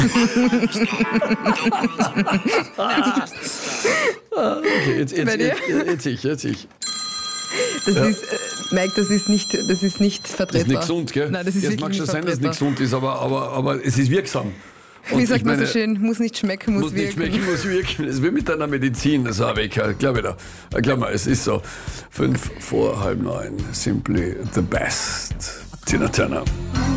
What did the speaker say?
Okay, jetzt ich. Das ist, Mike, das ist nicht vertretbar. Das ist nicht gesund, gell? Nein, das ist jetzt wirklich mag schon nicht sein, dass es nicht vertretbar. gesund ist, aber es ist wirksam. Wie Und sagt ich man so meine, schön, muss nicht schmecken, muss muss nicht wirken. schmecken, muss wirken. Das ist wie mit deiner Medizin, das habe ich, glaube ich. Glaub mal, es ist so. 5 vor halb 9, simply the best. Tina Turner.